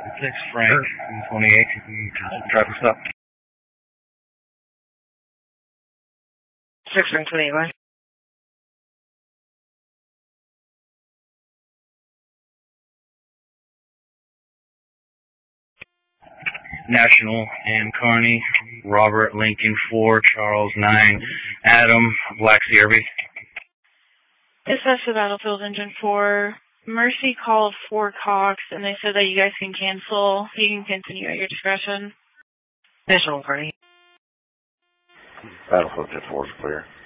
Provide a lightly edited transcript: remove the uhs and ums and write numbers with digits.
6 Frank, 28, traffic stop. 6 Frank 28, what? National and Kearney, Robert Lincoln 4, Charles 9, Adam, Black CRV. Dispatch to Battlefield Engine 4. Mercy called 4 Cox, and they said that you guys can cancel. You can continue at your discretion. National Kearney. Battlefield Engine 4 is clear.